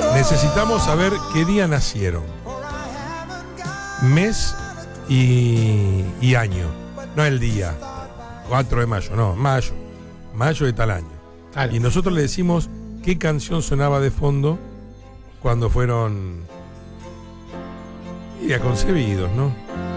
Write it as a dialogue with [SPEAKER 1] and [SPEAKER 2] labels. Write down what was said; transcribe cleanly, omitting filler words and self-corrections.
[SPEAKER 1] necesitamos saber qué día nacieron. Mes y año. No el día. 4 de mayo, no, mayo. Mayo de tal año.
[SPEAKER 2] Claro.
[SPEAKER 1] Y nosotros le decimos qué canción sonaba de fondo cuando fueron concebidos, ¿no?